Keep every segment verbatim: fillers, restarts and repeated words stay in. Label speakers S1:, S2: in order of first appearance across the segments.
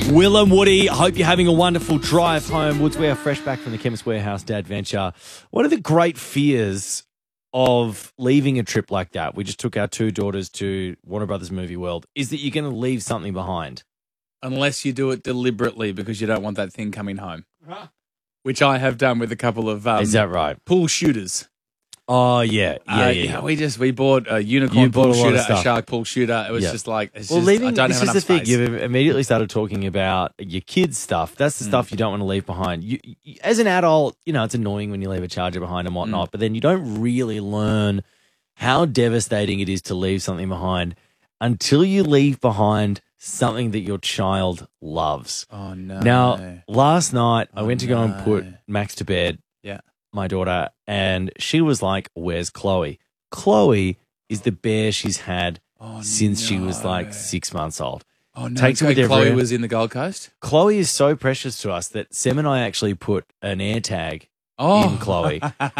S1: Will and Woody, I hope you're having a wonderful drive home. Woods, we are fresh back from the Chemist Warehouse Dad Venture. One of the great fears of leaving a trip like that, we just took our two daughters to Warner Brothers Movie World, is that you're going to leave something behind.
S2: Unless you do it deliberately because you don't want that thing coming home, which I have done with a couple of um,
S1: Is that right?
S2: pool shooters.
S1: Oh, yeah. Yeah,
S2: Uh,
S1: yeah,
S2: yeah,
S1: yeah.
S2: we just we bought a unicorn
S1: You bought
S2: pool
S1: a lot of
S2: shooter, a
S1: stuff.
S2: shark pool shooter. It was
S1: Yeah.
S2: just like it's
S1: Well,
S2: just,
S1: leaving,
S2: I don't
S1: this
S2: have
S1: is
S2: enough
S1: the thing.
S2: space.
S1: You've immediately started talking about your kids' stuff. That's the
S2: Mm.
S1: stuff you don't want to leave behind. You, you, as an adult, you know, it's annoying when you leave a charger behind and whatnot,
S2: Mm.
S1: but then you don't really learn how devastating it is to leave something behind until you leave behind something that your child loves.
S2: Oh no!
S1: Now, last night I
S2: Oh,
S1: went to go and
S2: no.
S1: put Max to bed,
S2: Yeah.
S1: my daughter, and she was like, "Where's Chloe?" Chloe is the bear she's had
S2: Oh,
S1: since she was
S2: no.
S1: like six months old.
S2: Oh no!
S1: Takes her
S2: So
S1: with
S2: Chloe
S1: everywhere.
S2: was in the Gold Coast.
S1: Chloe is so precious to us that Sam and I actually put an air tag
S2: Oh,
S1: in Chloe.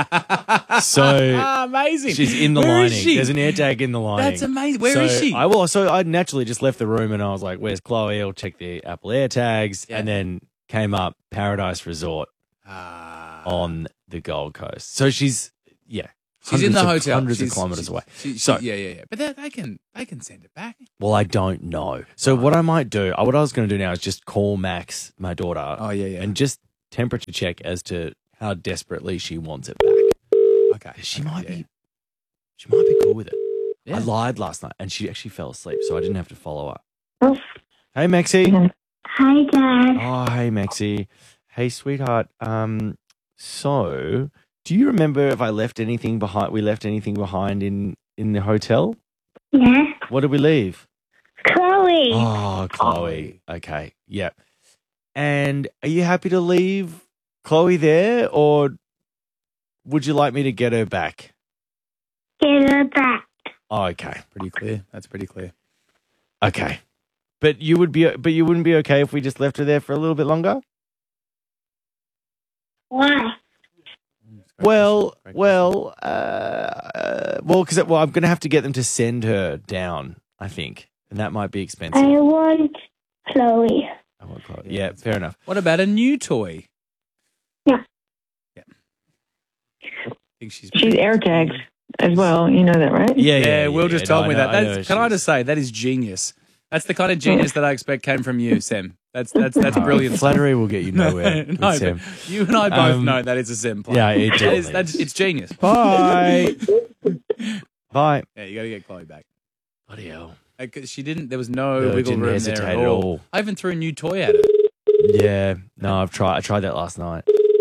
S1: So
S2: amazing!
S1: she's in the
S2: Where is
S1: lining.
S2: she?
S1: There's an air tag in the lining.
S2: That's amazing. Where
S1: so
S2: is she?
S1: I will. So I naturally just left the room and I was like, "Where's Chloe?" I'll check the Apple Air tags,
S2: Yeah.
S1: and then came up Paradise Resort
S2: Ah.
S1: on the Gold Coast. So she's yeah,
S2: She's in the
S1: hundreds of-
S2: hotel,
S1: hundreds
S2: She's-
S1: of kilometers
S2: she-
S1: away.
S2: she- she-
S1: So-
S2: yeah, yeah, yeah. But they, they can they can send it back.
S1: Well, I don't know. So what I might do, uh, what I was going to do now is just call Max, my daughter,
S2: Oh yeah, yeah.
S1: and just temperature check as to how desperately she wants it back.
S2: okay,
S1: She
S2: okay,
S1: might
S2: yeah.
S1: be, she might be cool with it.
S2: Yeah.
S1: I lied last night, and she actually fell asleep, so I didn't have to follow up.
S3: Oh.
S1: Hey, Maxie.
S3: Hi, Dad.
S1: Oh, hey, Maxie. Hey, sweetheart. Um, so do you remember if I left anything behind? We left anything behind in in the hotel?
S3: Yeah.
S1: What did we leave?
S3: Chloe.
S1: Oh, Chloe. Okay. Yep. And are you happy to leave Chloe there, or would you like me to get her back?
S3: Get her back.
S1: Oh, okay.
S2: Pretty clear. That's pretty clear.
S1: Okay. But you would be, but you wouldn't be okay if we just left her there for a little bit longer?
S3: Why?
S1: Well, well, uh, uh well, because well, I'm going to have to get them to send her down, I think, and that might be expensive.
S3: I want Chloe.
S1: I want Chloe. Yeah, fair enough.
S2: What about a new toy?
S3: Yeah.
S2: Yeah. I think she's
S4: She's air tagged as well. You know that, right?
S1: Yeah,
S2: Yeah,
S1: yeah.
S2: Will
S1: yeah,
S2: just
S1: no,
S2: told
S1: I
S2: me
S1: know-
S2: that.
S1: I know
S2: That's,
S1: she
S2: can I
S1: is.
S2: just say that is genius. That's the kind of genius that I expect came from you, Sam. That's that's that's brilliant.
S1: Flattery will get you nowhere. with
S2: no,
S1: Sam.
S2: but you and I both
S1: Um,
S2: know that it's a Sam play.
S1: Yeah, it
S2: That is,
S1: totally
S2: that's,
S1: is.
S2: it's genius.
S1: Bye. Bye.
S2: Yeah, you got to get Chloe back.
S1: Bloody hell.
S2: Because she didn't. There was no
S1: No,
S2: wiggle
S1: didn't
S2: room
S1: hesitate
S2: there
S1: at
S2: at all.
S1: all.
S2: I even threw a new toy at her.
S1: Yeah. No, I've tried. I tried that last night.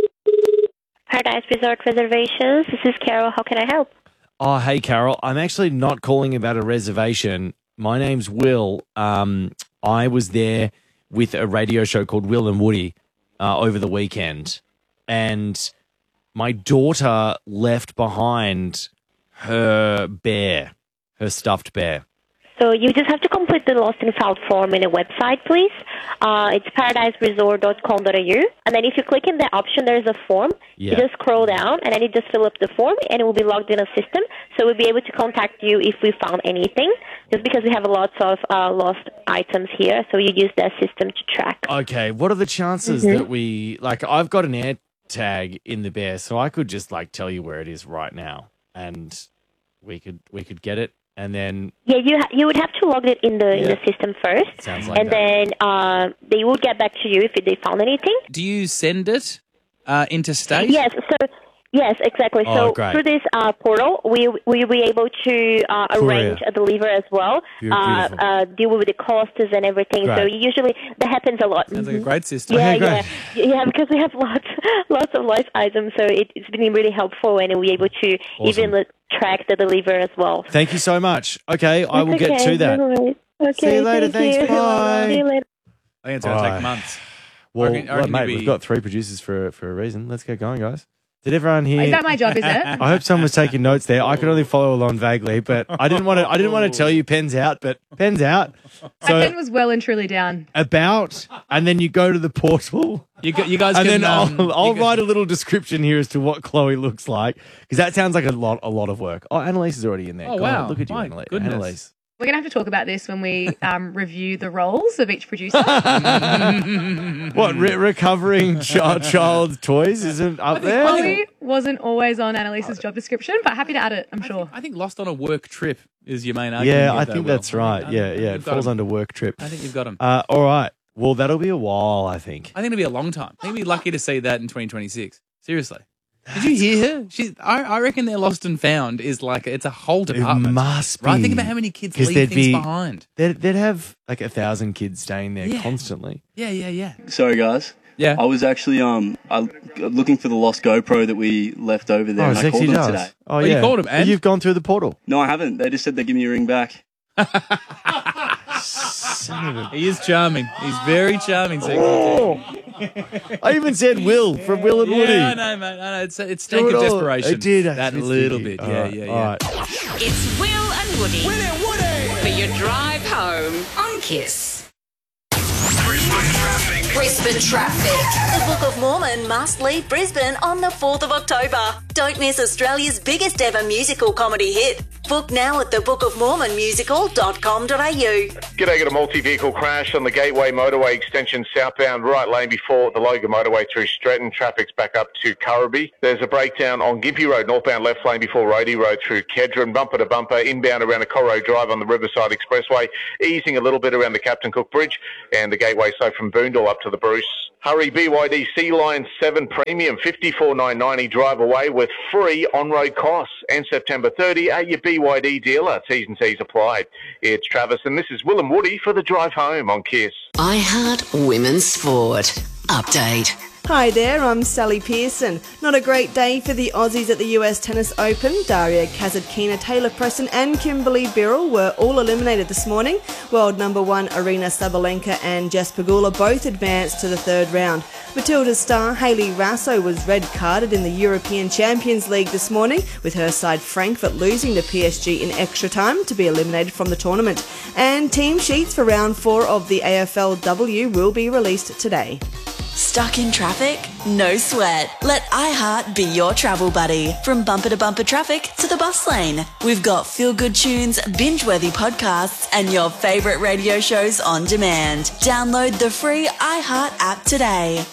S5: Paradise Resort Reservations. This is Carol. How can I help?
S1: Oh, hey, Carol. I'm actually not calling about a reservation. My name's Will. Um, I was there with a radio show called Will and Woody uh, over the weekend, and my daughter left behind her bear, her stuffed bear.
S5: So you just have to complete the lost and found form in a website, please. Uh, it's paradise resort dot com dot a u. And then if you click in the option, there's a form.
S1: Yeah.
S5: You just scroll down, and then you just fill up the form, and it will be logged in a system. So we'll be able to contact you if we found anything, just because we have lots of uh, lost items here. So you use that system to track.
S1: Okay, what are the chances
S5: Mm-hmm.
S1: that we, like, I've got an air tag in the bear, so I could just, like, tell you where it is right now, and we could we could get it, and then
S5: Yeah, you ha- you would have to log it in the in
S1: Yeah.
S5: the system first,
S1: Sounds like
S5: and
S1: that.
S5: then uh, they will get back to you if they found anything.
S2: Do you send it uh, interstate?
S5: Yes, so yes, exactly.
S1: Oh,
S5: so
S1: great.
S5: through this uh, portal, we we'll be able to uh, arrange a deliver as well,
S1: Beau-
S5: uh,
S1: beautiful.
S5: uh, deal with the costs and everything. So
S1: Great.
S5: usually that happens a lot.
S2: Sounds like a
S5: Mhm.
S2: great system.
S5: Yeah,
S1: Okay, great.
S5: yeah, yeah. Because we have lots, lots of life items, so it, it's been really helpful, and we're able to
S1: Awesome.
S5: even like, track the deliver as well.
S1: Thank you so much. Okay, I will
S5: That's
S1: get
S5: okay,
S1: to that.
S5: no worries. Okay,
S1: See you later.
S5: thank
S1: Thanks.
S5: you.
S1: Bye.
S5: See you later.
S2: I think it's going to
S1: Bye.
S2: take months.
S1: Well,
S2: I reckon- I
S1: well,
S2: reckon
S1: mate,
S2: you'll be-
S1: we've got three producers for for a reason. Let's get going, guys. Did everyone hear?
S6: Is that my job, is it?
S1: I hope someone was taking notes there. I could only follow along vaguely, but I didn't want to. I didn't want to tell you pens out, but pens out.
S6: My pen
S1: So
S6: was well and truly down.
S1: about, and then you go to the portal,
S2: You, gu- you guys
S1: and
S2: can,
S1: then
S2: um,
S1: I'll, I'll
S2: you can-
S1: write a little description here as to what Chloe looks like, because that sounds like a lot, a lot of work. Oh, Annalise is already in there.
S2: Oh,
S1: God,
S2: wow.
S1: look at you,
S2: My
S1: Annalise.
S2: goodness.
S1: Annalise.
S6: We're going to have to talk about this when we um, review the roles of each producer.
S1: What, re- recovering child, child toys isn't up there?
S6: Chloe wasn't always on Annalise's job description, but happy to add it, I'm
S2: I
S6: sure.
S2: think, I think lost on a work trip is your main argument.
S1: Yeah,
S2: here,
S1: I
S2: though,
S1: think
S2: Will.
S1: that's right.
S2: I think-
S1: Yeah,
S2: I think
S1: yeah, it
S2: you've got
S1: falls
S2: him.
S1: under work trip.
S2: I think you've got him.
S1: Uh, all right. Well, that'll be a while, I think.
S2: I think it'll be a long time. I think we'll be lucky to see that in twenty twenty-six. Seriously. Did you hear her? She's. I, I reckon their Lost and Found is like, it's a whole department.
S1: It must be.
S2: Right? Think about how many kids
S1: 'Cause
S2: leave
S1: there'd
S2: things
S1: be-
S2: behind.
S1: They'd, they'd have like a thousand kids staying there
S2: Yeah.
S1: constantly.
S2: Yeah, yeah, yeah.
S7: Sorry, guys.
S2: Yeah.
S7: I was actually um I, looking for the lost GoPro that we left over there,
S1: Oh,
S7: and I called
S1: sexy
S7: them
S1: does.
S7: today.
S1: Oh,
S2: you
S1: yeah.
S2: called him, and?
S1: You've gone through the portal.
S7: No, I haven't. They just said they'd give me a ring back.
S1: Son of a...
S2: He is charming. He's very charming. Sexy.
S1: Oh. I even said Will from Will and Woody.
S2: Yeah, I know, mate. I know. It's, it's
S1: Do
S2: stank
S1: it
S2: of
S1: all.
S2: desperation.
S1: It did.
S2: That
S1: actually,
S2: little
S1: stinky.
S2: bit.
S1: All
S2: Yeah,
S1: right,
S2: yeah,
S1: all
S2: yeah.
S1: right.
S8: It's Will and Woody. Will and Woody. For your drive home on Kiss.
S9: Brisbane traffic. The Book of Mormon must leave Brisbane on the fourth of October. Don't miss Australia's biggest ever musical comedy hit. Book now at the book of mormon musical dot com dot a u.
S10: G'day, got a multi-vehicle crash on the Gateway Motorway extension southbound right lane before the Logan Motorway through Stretton. Traffic's back up to Currabee. There's a breakdown on Gympie Road, northbound left lane before Roadie Road through Kedron. Bumper to bumper, inbound around the Corro Drive on the Riverside Expressway, easing a little bit around the Captain Cook Bridge and the Gateway so from Boondall up to the Bruce. Hurry, B Y D Sea Line seven Premium, fifty-four nine ninety, drive away with free on-road costs. And September thirtieth at your B Y D dealer. T's and C's applied. It's Travis, and this is Will and Woody for the drive home on Kiss.
S8: I Heart Women's Sport. Update.
S11: Hi there, I'm Sally Pearson. Not a great day for the Aussies at the U S Tennis Open. Daria Kasatkina, Taylor Preston and Kimberly Birrell were all eliminated this morning. World number one Arina Sabalenka and Jess Pegula both advanced to the third round. Matilda's star Hayley Raso was red-carded in the European Champions League this morning, with her side Frankfurt losing to P S G in extra time to be eliminated from the tournament. And team sheets for round four of the A F L W will be released today.
S9: Stuck in traffic? No sweat. Let iHeart be your travel buddy. From bumper to bumper traffic to the bus lane. We've got feel-good tunes, binge-worthy podcasts, and your favourite radio shows on demand. Download the free iHeart app today.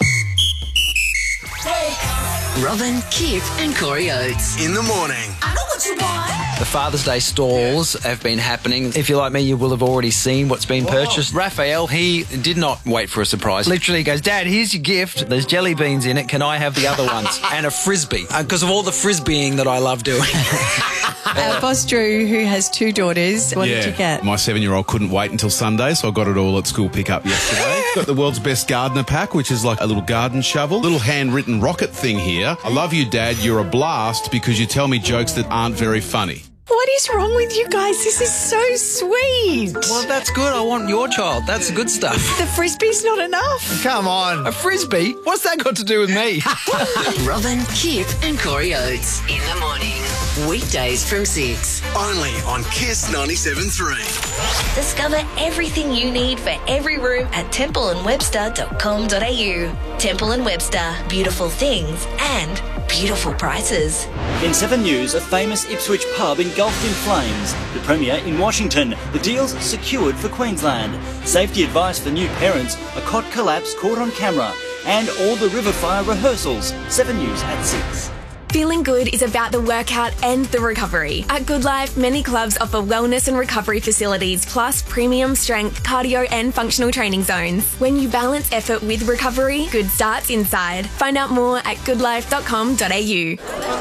S8: Robin, Kip and Corey Oates.
S12: In the morning.
S9: I know what you want.
S13: The Father's Day stalls have been happening. If you're like me, you will have already seen what's been purchased. Raphael, he did not wait for a surprise. Literally goes, Dad, here's your gift. There's jelly beans in it. Can I have the other ones? And a Frisbee. Because of all the Frisbeeing that I love doing.
S14: Our boss Drew, who has two daughters, what
S12: yeah,
S14: did you get?
S12: My seven-year-old couldn't wait until Sunday, so I got it all at school pickup yesterday. Got the world's best gardener pack, which is like a little garden shovel. Little handwritten rocket thing here. I love you, Dad. You're a blast because you tell me jokes that aren't very funny.
S14: What is wrong with you guys? This is so sweet.
S13: Well, that's good. I want your child. That's good stuff.
S14: The Frisbee's not enough.
S13: Come on. A Frisbee? What's that got to do with me?
S8: Robin, Kip and Corey Oates. In the morning. Weekdays from six.
S12: Only on Kiss ninety-seven point three.
S9: Discover everything you need for every room at temple and webster dot com dot a u. Temple and Webster. Beautiful things and beautiful prices.
S15: In seven News, a famous Ipswich pub engulfed in flames. The Premier in Washington. The deal's secured for Queensland. Safety advice for new parents. A cot collapse caught on camera. And all the river fire rehearsals. seven News at six.
S16: Feeling good is about the workout and the recovery. At Good Life, many clubs offer wellness and recovery facilities, plus premium strength, cardio and functional training zones. When you balance effort with recovery, good starts inside. Find out more at good life dot com dot a u.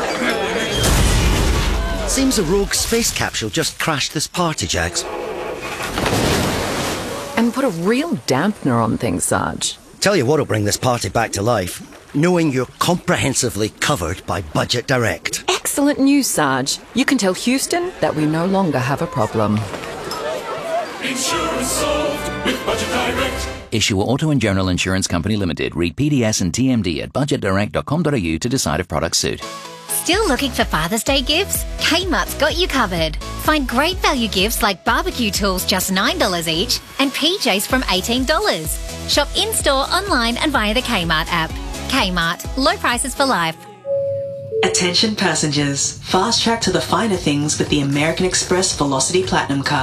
S17: Seems a rogue space capsule just crashed this party, Jax.
S18: And put a real dampener on things, Sarge.
S17: Tell you what'll bring this party back to life. Knowing you're comprehensively covered by Budget Direct.
S18: Excellent news, Sarge. You can tell Houston that we no longer have a problem.
S19: Insurance solved with Budget Direct.
S20: Issuer Auto and General Insurance Company Limited. Read P D S and T M D at budget direct dot com dot a u to decide if products suit.
S21: Still looking for Father's Day gifts? Kmart's got you covered. Find great value gifts like barbecue tools just nine dollars each and P Js from eighteen dollars. Shop in-store, online and via the Kmart app. Kmart. Low prices for life.
S22: Attention passengers. Fast track to the finer things with the American Express Velocity Platinum Card.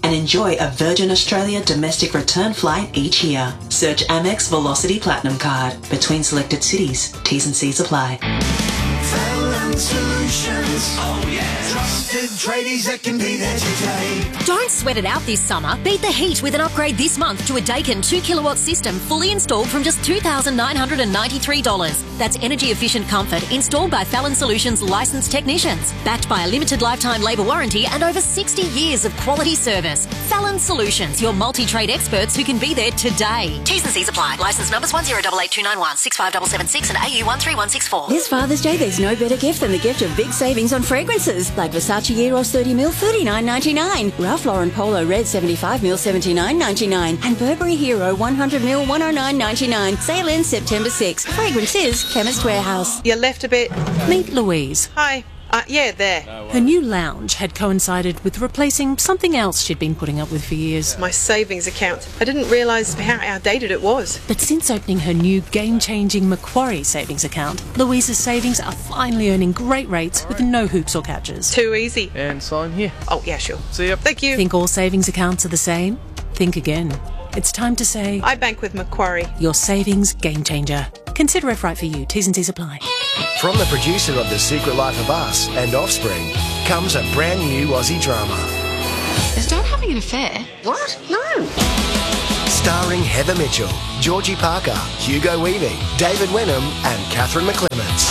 S22: and enjoy a Virgin Australia domestic return flight each year. Search Amex Velocity Platinum Card. Between selected cities, T's and C's apply.
S3: Fallon Solutions. Oh yeah. Trusted tradies that can be there today.
S4: Don't sweat it out this summer. Beat the heat with an upgrade this month to a Daikin two kilowatt system fully installed from just two thousand nine hundred ninety-three dollars. That's energy efficient comfort installed by Fallon Solutions licensed technicians. Backed by a limited lifetime labour warranty and over sixty years of quality service. Fallon Solutions, your multi-trade experts who can be there today. T's and C's apply. Licence numbers one zero eight eight two nine one, six five seven seven six and A U one three one six four.
S23: This Father's Day, there's no better gift than the gift of big savings on fragrances. Like Versace Eros thirty mil, thirty-nine ninety-nine. Ralph Lauren Polo Red seventy-five mil, seventy-nine ninety-nine. And Burberry Hero one hundred mil, one oh nine ninety-nine. Sale ends September sixth. Fragrances, Chemist Warehouse.
S24: You left a bit.
S25: Meet Louise.
S24: Hi. Uh, yeah, there.
S25: Her new lounge had coincided with replacing something else she'd been putting up with for years.
S24: My savings account. I didn't realise how outdated it was.
S25: But since opening her new game-changing Macquarie savings account, Louise's savings are finally earning great rates with no hoops or catches.
S24: Too easy.
S26: And sign here.
S24: Oh, yeah, sure.
S26: See ya.
S24: Thank you.
S25: Think all savings accounts are the same? Think again. It's time to say...
S24: I bank with Macquarie.
S25: Your savings game changer. Consider if right for you. T's and C's apply.
S27: From the producer of The Secret Life of Us and Offspring comes a brand new Aussie drama.
S28: Is Dad having an affair? What? No.
S27: Starring Heather Mitchell, Georgie Parker, Hugo Weaving, David Wenham and Catherine McClements.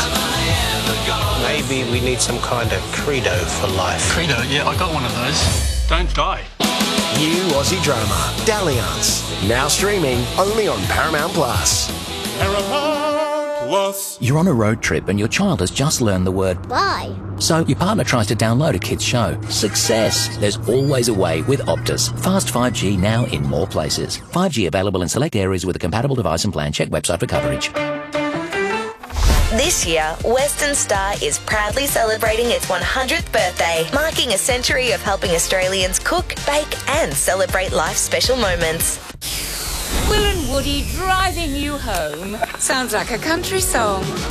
S29: Maybe we need some kind of credo for life.
S30: Credo? Yeah, I got one of those. Don't die.
S27: New Aussie drama, Dalliance. Now streaming only on Paramount Plus.
S19: Paramount Plus.
S20: You're on a road trip and your child has just learned the word bye. So your partner tries to download a kid's show. Success. There's always a way with Optus. Fast five G now in more places. five G available in select areas with a compatible device and plan. Check website for coverage.
S31: This year, Western Star is proudly celebrating its one hundredth birthday, marking a century of helping Australians cook, bake and celebrate life's special moments.
S32: Will and Woody driving you home. Sounds like a country song.